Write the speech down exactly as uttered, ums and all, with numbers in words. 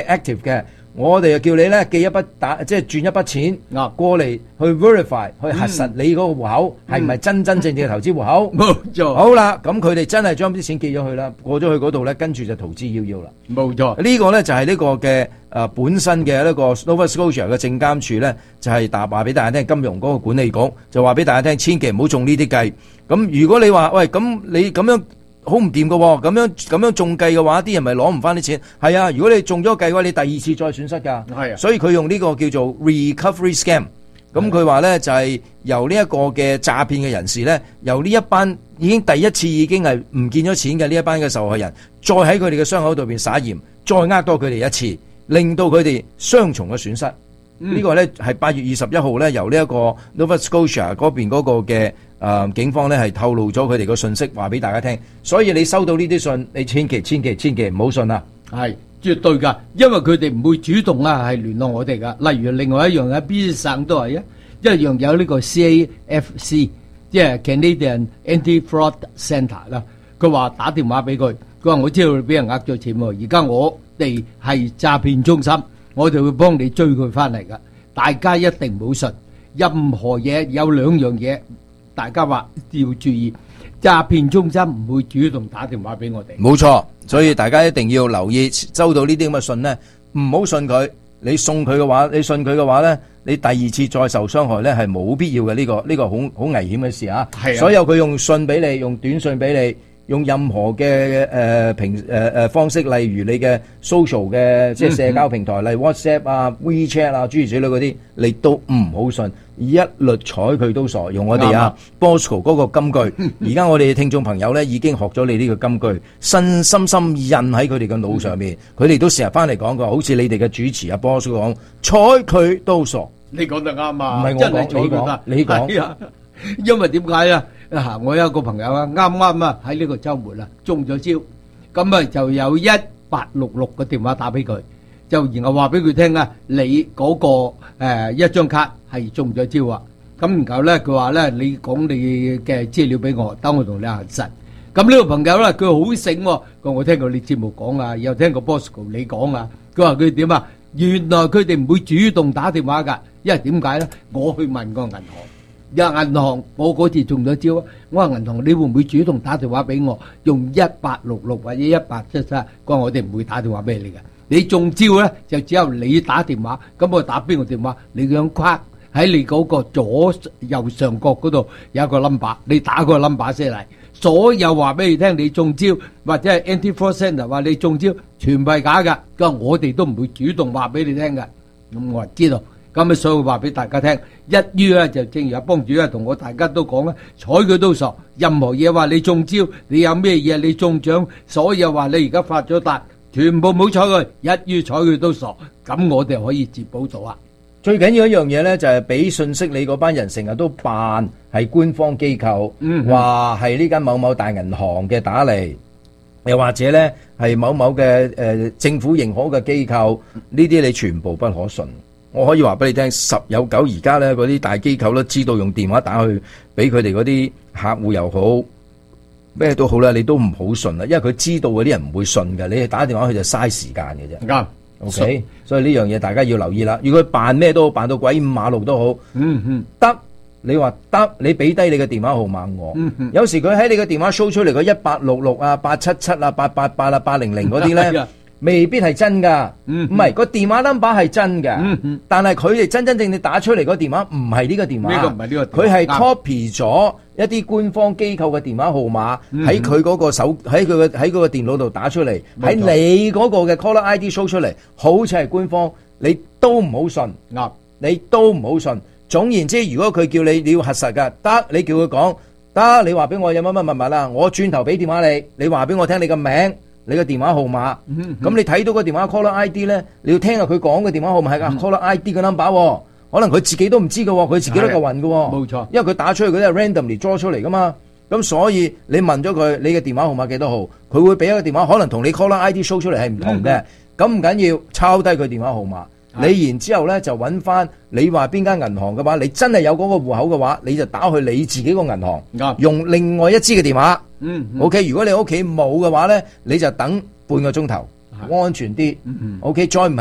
active 嘅，我哋就叫你咧寄一筆打，即係轉一筆錢啊過嚟去 verify 去核實你嗰個戶口係唔係真真正正嘅投資戶口。 冇錯。 好啦，咁佢哋真係將啲錢寄咗去啦，過咗去嗰度咧，跟住就逃之夭夭啦。 冇錯。 呢個咧就係呢個嘅誒本身嘅呢個 Nova Scotia 嘅證監處咧，就係答話俾大家聽，金融嗰個管理局就話俾大家聽，千祈唔好中呢啲計。咁如果你話喂，咁你咁樣好唔掂㗎喎，咁樣咁樣中計嘅話，啲人咪攞唔翻啲錢。係啊，如果你中咗計嘅話，你第二次再損失㗎。 係啊， 所以佢用呢個叫做 recovery scam。咁佢話咧就係由呢一個嘅詐騙嘅人士咧，由呢一班已經第一次已經係唔見咗錢嘅呢一班嘅受害人，再喺佢哋嘅傷口度邊撒鹽，再呃多佢哋一次，令到佢哋雙重嘅損失。嗯、呢個咧係八月二十一號咧，由呢一個 Nova Scotia 嗰邊嗰個嘅誒、呃、警方咧係透露咗佢哋個信息，話俾大家聽。所以你收到呢啲信，你千祈千祈千祈唔好信啊！ 係絕對㗎，因為佢哋唔會主動啊係聯絡我哋㗎。例如另外一樣喺 B 省都係啊，一樣有呢個 C A F C， 即係 Canadian Anti-Fraud Centre 啦。佢話打電話俾佢，佢話我知道你俾人呃咗錢喎，而家我哋係詐騙中心。我哋會幫你追佢翻嚟噶，大家一定唔好信。任何嘢有兩樣嘢，大家話要注意，詐騙中心唔會主動打電話俾我哋。 冇錯，所以大家一定要留意，收到呢啲咁嘅信呢，唔好信佢。你送佢嘅話，你信佢嘅話呢，你第二次再受傷害呢係冇必要嘅。呢個呢個好好危險嘅事啊！ 係啊， 所有佢用信俾你，用短信俾你。用任何嘅誒平誒誒方式，例如你嘅 social 嘅即係社交平台，嗯、例如 WhatsApp 啊、WeChat 啊諸如此類嗰啲，你都唔好信，一律睬佢都傻。用我哋啊 Bosco 嗰個金句，而家我哋嘅聽眾朋友咧已經學咗你呢個金句，深深深印喺佢哋嘅腦上面，佢哋都成日翻嚟講過，好似你哋嘅主持啊 Bosco 講，睬佢都傻。 你講得啱啊！ 唔係我講，你講，你講。 因為點解啊？啊！我有一個朋友啊，啱啱啊喺呢個週末啊中咗招，咁啊就有一八六六個電話打俾佢，就然後話俾佢聽啊，你嗰個誒一張卡係中咗招啊！咁然後咧佢話咧，你講你嘅資料俾我，等我同你核實。咁呢個朋友咧佢好醒喎，佢我聽過你節目講啊，又聽過 Bosco 你講啊，佢話佢點啊？原來佢哋唔會主動打電話㗎，因為點解咧？我去問個銀行。有銀行，我嗰次中咗招啊！我話銀行，你會唔會主動打電話俾我，用一八六六或者一八七七？佢話我哋唔會打電話俾你嘅。你中招咧，就只有你打電話。咁我打邊個電話？你張卡喺你嗰個左右上角嗰度有一個 number， 你打個 number 先嚟。所有話俾你聽，你中招或者係 Anti-Fraud Centre 話你中招，全部係假㗎。佢話我哋都唔會主動話俾你聽㗎。咁我話知道。咁啊，所以話俾大家聽，一於咧就正如阿幫主啊同我大家都講啦，睬佢都傻。任何嘢話你中招，你有咩嘢你中獎，所有話你而家發咗達，全部冇睬佢，一於睬佢都傻。咁我哋可以接保到啊。 最緊要一樣嘢咧，就係俾信息你嗰班人成日都扮係官方機構，話係呢間某某大銀行嘅打嚟，又或者咧係某某嘅誒、呃、政府認可嘅機構，呢啲你全部不可信。我可以話俾你聽，十有九而家咧嗰啲大機構都知道用電話打去俾佢哋嗰啲客戶又好，咩都好啦，你都唔好信啦，因為佢知道嗰啲人唔會信嘅，你係打電話去就嘥時間嘅啫。啱 ，OK，所以呢樣嘢大家要留意啦。如果佢扮咩都好，扮到鬼五馬六都好，嗯嗯，得，你話得，你俾低你嘅電話號碼我，嗯嗯，有時佢喺你嘅電話 show 出嚟個一八六六啊、八七七啊、八八八啊、八零零嗰啲咧。未必係真噶，唔係個電話 number 係真嘅，嗯嗯，但係佢哋真真正正打出嚟個電話唔係呢個電話，呢個唔係呢個，佢係 copy 咗一啲官方機構嘅電話號碼喺佢嗰個手喺佢嘅喺佢個電腦度打出嚟，喺你嗰個嘅 caller I D show 出嚟，好似係官方，你都唔好信，啱，你都唔好信。總言之，如果佢叫你你要核實噶，得你叫佢講，得你話俾我有乜乜乜物啦，我轉頭俾電話你，你話俾我聽你個名。你個電話號碼，咁、嗯嗯、你睇到個電話 caller I D 咧，你要聽下佢講嘅電話號碼係個 caller I D 嘅 number，可能佢自己都唔知嘅，佢自己都夠暈嘅，冇錯，因為佢打出去嗰啲係 randomly draw 出嚟噶嘛，咁所以你問咗佢你嘅電話號碼幾多號，佢會俾一個電話，可能同你 caller I D show 出嚟係唔同嘅，咁唔緊要，抄低佢電話號碼。你然之後咧就揾翻你話邊間銀行嘅話，你真係有嗰個戶口嘅話，你就打去你自己個銀行，嗯、用另外一支嘅電話。嗯嗯、OK， 如果你屋企冇嘅話咧，你就等半個鐘頭，安全啲。嗯嗯、OK，再唔